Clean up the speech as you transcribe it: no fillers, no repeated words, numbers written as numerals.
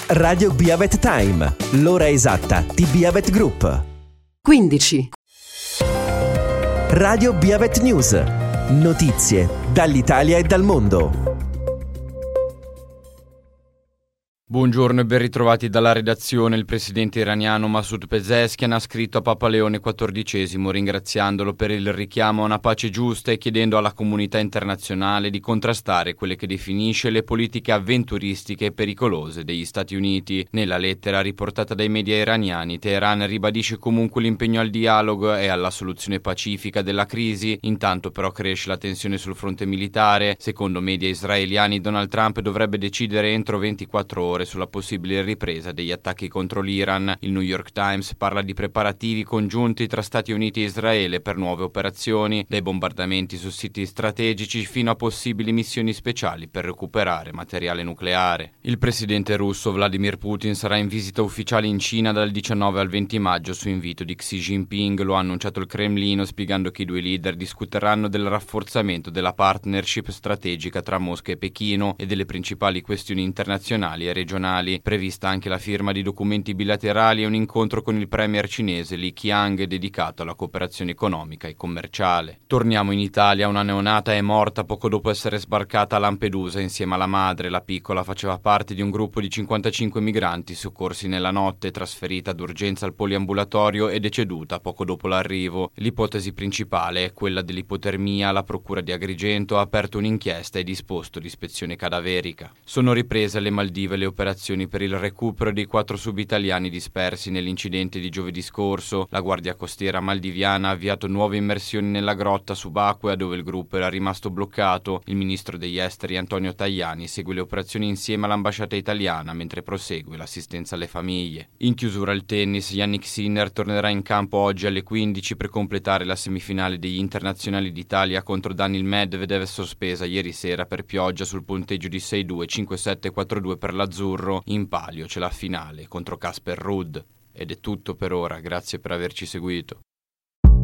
Radio Biavet Time, l'ora esatta di Biavet Group. 15. Radio Biavet News, notizie dall'Italia e dal mondo. Buongiorno e ben ritrovati dalla redazione. Il presidente iraniano Masoud Pezeshkian ha scritto a Papa Leone XIV ringraziandolo per il richiamo a una pace giusta e chiedendo alla comunità internazionale di contrastare quelle che definisce le politiche avventuristiche e pericolose degli Stati Uniti. Nella lettera riportata dai media iraniani, Teheran ribadisce comunque l'impegno al dialogo e alla soluzione pacifica della crisi. Intanto però cresce la tensione sul fronte militare. Secondo media israeliani, Donald Trump dovrebbe decidere entro 24 ore sulla possibile ripresa degli attacchi contro l'Iran. Il New York Times parla di preparativi congiunti tra Stati Uniti e Israele per nuove operazioni, dai bombardamenti su siti strategici fino a possibili missioni speciali per recuperare materiale nucleare. Il presidente russo Vladimir Putin sarà in visita ufficiale in Cina dal 19 al 20 maggio su invito di Xi Jinping, lo ha annunciato il Cremlino, spiegando che i due leader discuteranno del rafforzamento della partnership strategica tra Mosca e Pechino e delle principali questioni internazionali e regionali. Prevista anche la firma di documenti bilaterali e un incontro con il premier cinese Li Qiang dedicato alla cooperazione economica e commerciale. Torniamo in Italia. Una neonata è morta poco dopo essere sbarcata a Lampedusa insieme alla madre. La piccola faceva parte di un gruppo di 55 migranti soccorsi nella notte, trasferita d'urgenza al poliambulatorio e deceduta poco dopo l'arrivo. L'ipotesi principale è quella dell'ipotermia. La procura di Agrigento ha aperto un'inchiesta e disposto l'ispezione cadaverica. Sono riprese alle Maldive le operazioni per il recupero dei 4 subitaliani dispersi nell'incidente di giovedì scorso. La Guardia Costiera maldiviana ha avviato nuove immersioni nella grotta subacquea dove il gruppo era rimasto bloccato. Il ministro degli esteri Antonio Tajani segue le operazioni insieme all'ambasciata italiana mentre prosegue l'assistenza alle famiglie. In chiusura il tennis, Jannik Sinner tornerà in campo oggi alle 15 per completare la semifinale degli internazionali d'Italia contro Daniil Medvedev, sospesa ieri sera per pioggia sul punteggio di 6-2, 5-7 e 4-2 per l'azzurro. In palio c'è la finale contro Casper Ruud. Ed è tutto per ora, grazie per averci seguito.